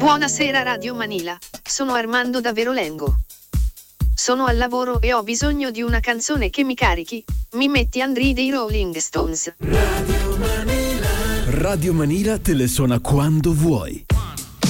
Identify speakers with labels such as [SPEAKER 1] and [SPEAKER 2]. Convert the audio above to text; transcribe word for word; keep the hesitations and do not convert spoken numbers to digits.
[SPEAKER 1] Buonasera Radio Manila, sono Armando da Verolengo. Sono al lavoro e ho bisogno di una canzone che mi carichi. Mi metti Andri dei Rolling Stones.
[SPEAKER 2] Radio Manila. Radio Manila te le suona quando vuoi.